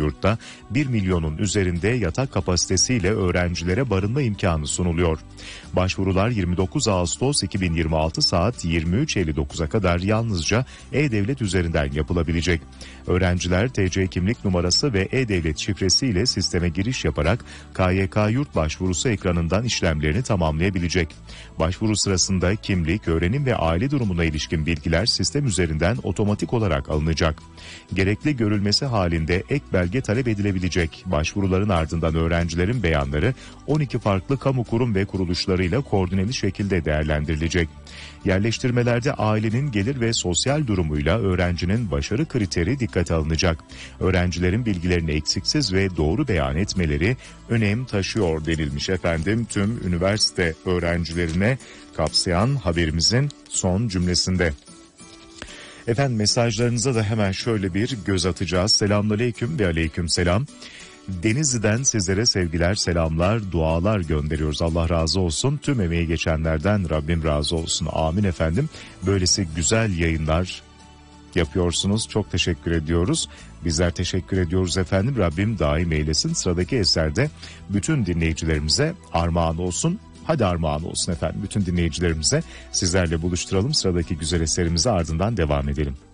yurtta 1 milyonun üzerinde yatak kapasitesiyle öğrencilere barınma imkanı sunuluyor. Başvurular 29 Ağustos 2026 saat 23.59'a kadar yalnızca E-Devlet üzerinden yapılabilecek. Öğrenciler TC kimlik numarası ve E-Devlet şifresi ile sisteme giriş yaparak KYK yurt başvurusu ekranından işlemlerini tamamlayabilecek. Başvuru sırasında kimlik, öğrenim ve aile durumuna ilişkin bilgiler sistem üzerinden otomatik olarak alınacak. Gerekli görülmesi halinde ek belge talep edilebilecek. Başvuruların ardından öğrencilerin beyanları 12 farklı kamu kurum ve kuruluşlarıyla koordineli şekilde değerlendirilecek. Yerleştirmelerde ailenin gelir ve sosyal durumuyla öğrencinin başarı kriteri dikkate alınacak. Öğrencilerin bilgilerini eksiksiz ve doğru beyan etmeleri önem taşıyor denilmiş efendim tüm üniversite öğrencilerine kapsayan haberimizin son cümlesinde. Efendim mesajlarınıza da hemen şöyle bir göz atacağız. Selamünaleyküm ve aleykümselam. Denizli'den sizlere sevgiler, selamlar, dualar gönderiyoruz. Allah razı olsun. Tüm emeği geçenlerden Rabbim razı olsun. Amin efendim. Böylesi güzel yayınlar yapıyorsunuz. Çok teşekkür ediyoruz. Bizler teşekkür ediyoruz efendim. Rabbim daim eylesin. Sıradaki eserde bütün dinleyicilerimize armağan olsun. Hadi armağan olsun efendim. Bütün dinleyicilerimize sizlerle buluşturalım. Sıradaki güzel eserimize ardından devam edelim.